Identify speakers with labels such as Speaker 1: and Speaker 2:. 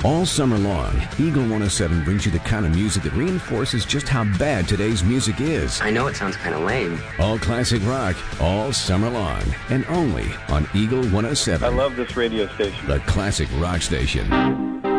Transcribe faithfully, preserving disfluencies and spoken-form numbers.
Speaker 1: All summer long, Eagle one oh seven brings you the kind of music that reinforces just how bad today's music is.
Speaker 2: I know it sounds kind of lame.
Speaker 1: All classic rock, all summer long, and only on Eagle one oh seven.
Speaker 3: I love this radio station.
Speaker 1: The classic rock station.